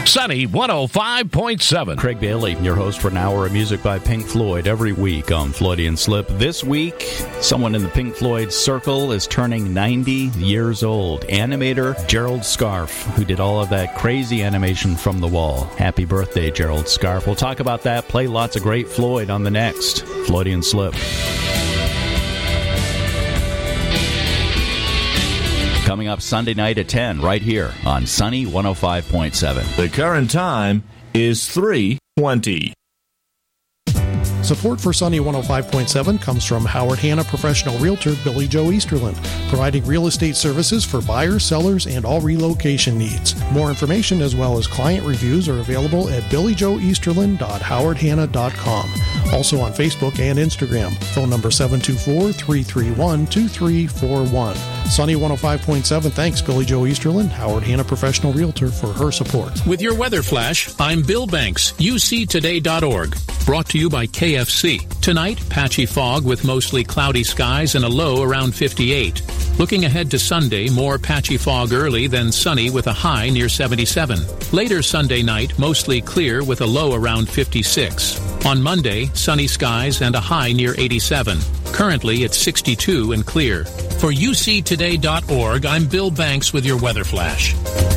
Sunny 105.7. Craig Bailey, your host for an hour of music by Pink Floyd every week on Floydian Slip. This week, someone in the Pink Floyd circle is turning 90 years old. Animator Gerald Scarfe, who did all of that crazy animation from The Wall. Happy birthday, Gerald Scarfe. We'll talk about that, play lots of great Floyd on the next Floydian Slip. Coming up Sunday night at 10, right here on Sunny 105.7. The current time is 3:20. Support for Sunny 105.7 comes from Howard Hanna professional realtor Billy Joe Easterland, providing real estate services for buyers, sellers, and all relocation needs. More information as well as client reviews are available at billyjoeeasterland.howardhanna.com. Also on Facebook and Instagram. Phone number 724-331-2341. Sunny 105.7 thanks Billy Joe Easterland, Howard Hanna professional realtor, for her support. With your weather flash, I'm Bill Banks, uctoday.org. Brought to you by KFC. Tonight, patchy fog with mostly cloudy skies and a low around 58. Looking ahead to Sunday, more patchy fog early, then sunny with a high near 77. Later Sunday night, mostly clear with a low around 56. On Monday, sunny skies and a high near 87. Currently, it's 62 and clear. For uctoday.org, I'm Bill Banks with your weather flash.